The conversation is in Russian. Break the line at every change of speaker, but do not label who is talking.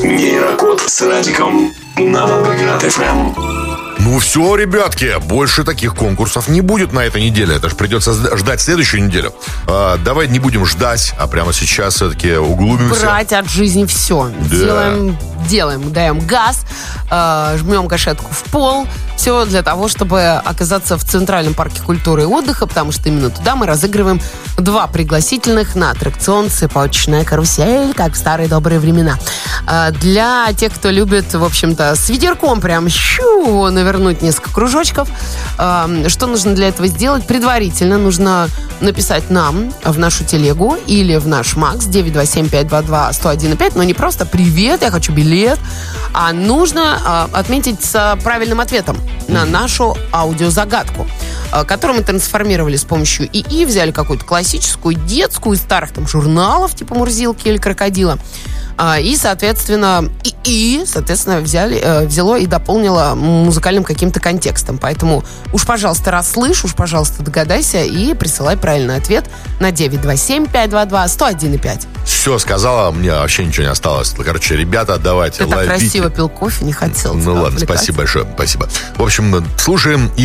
Нейрокод с Радиком на Волгоград FM.
Ну все, ребятки, больше таких конкурсов не будет на этой неделе. Это ж придется ждать следующую неделю. Давай не будем ждать, а прямо сейчас все-таки углубимся.
Брать от жизни все.
Да.
Делаем, даем газ, жмем гашетку в пол. Все для того, чтобы оказаться в Центральном парке культуры и отдыха, потому что именно туда мы разыгрываем 2 пригласительных на аттракцион «Цепочная карусель», как в старые добрые времена. Для тех, кто любит, в общем-то, с ветерком прям навернуть несколько кружочков, что нужно для этого сделать? Предварительно нужно написать нам в нашу телегу или в наш МАКС 927-522-1015, но не просто «Привет, я хочу билет», а нужно отметить с правильным ответом на нашу аудиозагадку, которую мы трансформировали с помощью ИИ, взяли какую-то классическую, детскую, из старых там журналов типа «Мурзилки» или «Крокодила», и, соответственно, взяло и дополнило музыкальным каким-то контекстом. Поэтому уж, пожалуйста, расслышь, уж, пожалуйста, догадайся и присылай правильный ответ на 927-522-1015.
Все сказала, мне вообще ничего не осталось. Короче, ребята, давайте,
Ты так
ловите.
красиво пил кофе, не хотел.
Ну ладно, спасибо большое, спасибо. В общем, слушаем и